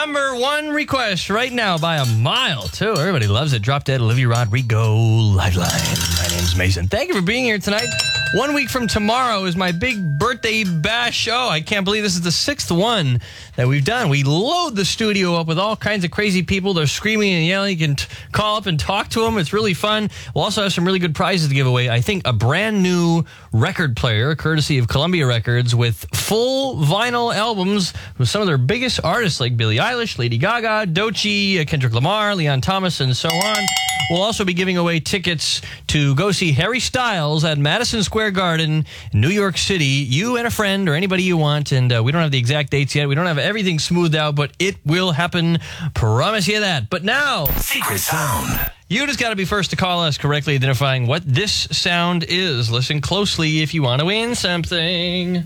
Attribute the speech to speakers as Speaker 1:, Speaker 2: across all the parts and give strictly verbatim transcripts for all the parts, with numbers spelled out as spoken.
Speaker 1: number one request right now by a mile, too. Everybody loves it. Drop Dead, Olivia Rodrigo, Lifeline. My name's Mason. Thank you for being here tonight. One week from tomorrow is my big birthday bash show. I can't believe this is the sixth one that we've done. We load the studio up with all kinds of crazy people. They're screaming and yelling. You can t- call up and talk to them. It's really fun. We'll also have some really good prizes to give away. I think a brand new record player, courtesy of Columbia Records, with full vinyl albums with some of their biggest artists like Billie Eilish, Lady Gaga, Doechii, Kendrick Lamar, Leon Thomas, and so on. We'll also be giving away tickets to go see Harry Styles at Madison Square Garden, New York City. You and a friend or anybody you want. And uh, we don't have the exact dates yet. We don't have everything smoothed out, but it will happen. Promise you that. But now,
Speaker 2: Secret Sound.
Speaker 1: You just got to be first to call us, correctly identifying what this sound is. Listen closely if you want to win something.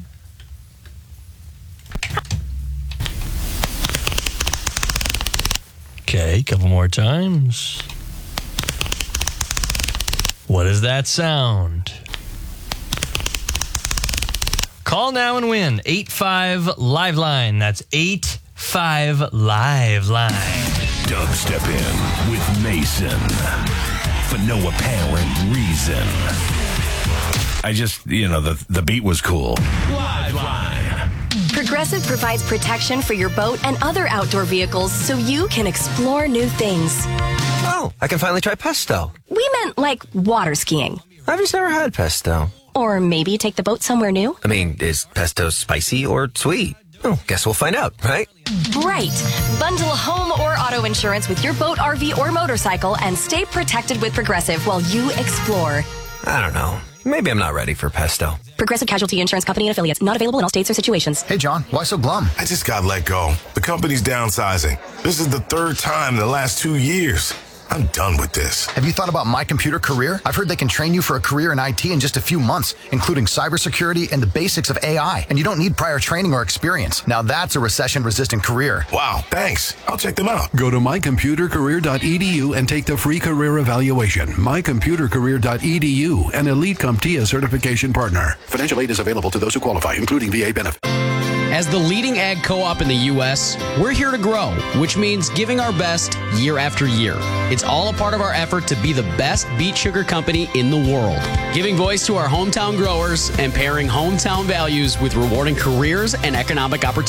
Speaker 1: Okay, a couple more times. What is that sound? Call now and win. eight five Liveline. That's eight five Liveline.
Speaker 2: Dubstep in with Mason for no apparent reason. I just, you know, the, the beat was cool. Liveline.
Speaker 3: Progressive provides protection for your boat and other outdoor vehicles so you can explore new things.
Speaker 4: Oh, I can finally try pesto.
Speaker 3: We meant like water skiing.
Speaker 4: I've just never had pesto.
Speaker 3: Or maybe take the boat somewhere new.
Speaker 4: I mean, is pesto spicy or sweet? Oh, guess we'll find out, right?
Speaker 3: Right. Bundle home or auto insurance with your boat, R V, or motorcycle and stay protected with Progressive while you explore.
Speaker 4: I don't know. Maybe I'm not ready for pesto.
Speaker 3: Progressive Casualty Insurance Company and affiliates. Not available in all states or situations.
Speaker 5: Hey, John, why so glum?
Speaker 6: I just got let go. The company's downsizing. This is the third time in the last two years. I'm done with this.
Speaker 5: Have you thought about My Computer Career? I've heard they can train you for a career in I T in just a few months, including cybersecurity and the basics of A I. And you don't need prior training or experience. Now that's a recession-resistant career.
Speaker 6: Wow, thanks. I'll check them out.
Speaker 7: Go to my computer career dot e d u and take the free career evaluation. my computer career dot e d u, an Elite CompTIA certification partner. Financial aid is available to those who qualify, including V A benefits.
Speaker 8: As the leading ag co-op in the U S, we're here to grow, which means giving our best year after year. It's all a part of our effort to be the best beet sugar company in the world. Giving voice to our hometown growers and pairing hometown values with rewarding careers and economic opportunities.